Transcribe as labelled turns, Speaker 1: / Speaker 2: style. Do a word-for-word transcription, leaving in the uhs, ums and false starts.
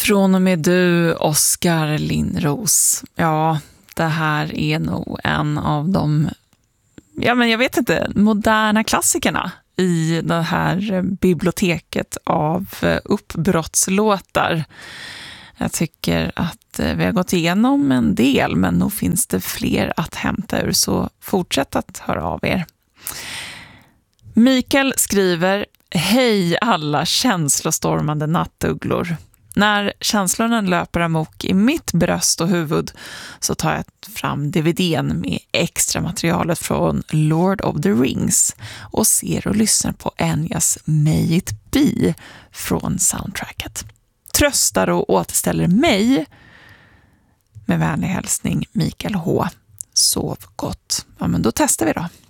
Speaker 1: Från och med du, Oskar Lindros. Ja, det här är nog en av de, ja men jag vet inte, moderna klassikerna i det här biblioteket av uppbrottslåtar. Jag tycker att vi har gått igenom en del, men nog finns det fler att hämta ur, så fortsätt att höra av er. Mikael skriver: hej alla känslostormande nattugglor. När känslorna löper amok i mitt bröst och huvud så tar jag fram D V D:n med extra materialet från Lord of the Rings och ser och lyssnar på Enyas May It Be från soundtracket. Tröstar och återställer mig. Med vänlig hälsning Mikael H. Sov gott. Ja, men då testar vi då.